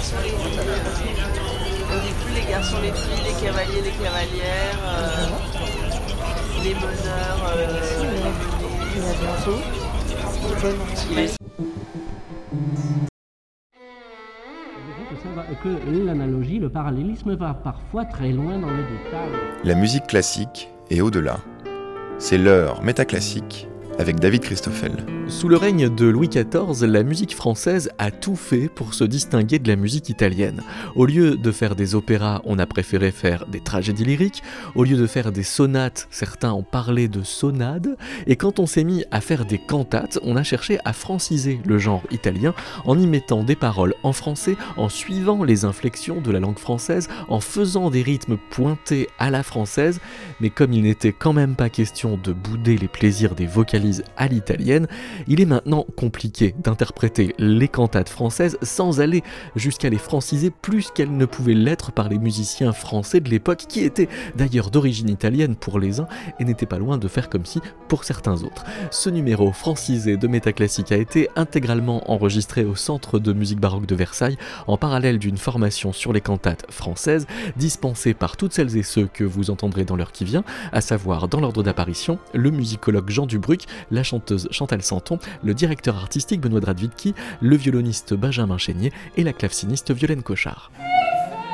garçons, les filles. On dit plus les garçons, les filles, les cavaliers, les cavalières, les meneurs, les Et à bientôt. Bonne meneurs. Que l'analogie, le parallélisme va parfois très loin dans les détails. La musique classique est au-delà. C'est l'heure métaclassique avec David Christoffel. Sous le règne de Louis XIV, la musique française a tout fait pour se distinguer de la musique italienne. Au lieu de faire des opéras, on a préféré faire des tragédies lyriques. Au lieu de faire des sonates, certains ont parlé de sonades. Et quand on s'est mis à faire des cantates, on a cherché à franciser le genre italien en y mettant des paroles en français, en suivant les inflexions de la langue française, en faisant des rythmes pointés à la française. Mais comme il n'était quand même pas question de bouder les plaisirs des vocalises à l'italienne, il est maintenant compliqué d'interpréter les cantates françaises sans aller jusqu'à les franciser plus qu'elles ne pouvaient l'être par les musiciens français de l'époque, qui étaient d'ailleurs d'origine italienne pour les uns et n'étaient pas loin de faire comme si pour certains autres. Ce numéro francisé de Métaclassique a été intégralement enregistré au Centre de musique baroque de Versailles en parallèle d'une formation sur les cantates françaises dispensée par toutes celles et ceux que vous entendrez dans l'heure qui vient, à savoir dans l'ordre d'apparition le musicologue Jean Dubruc, la chanteuse Chantal Santon, le directeur artistique Benoît Dradvitki, le violoniste Benjamin Chénier et la claveciniste Violaine Cochard.